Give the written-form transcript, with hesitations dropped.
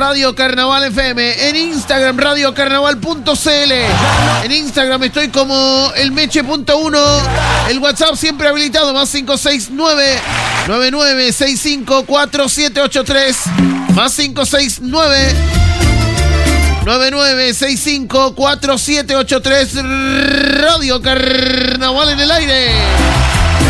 Radio Carnaval FM. En Instagram, radiocarnaval.cl. En Instagram estoy como elmeche.1. El WhatsApp siempre habilitado, más 569 99654783. Más 569 99654783. Radio Carnaval en el aire.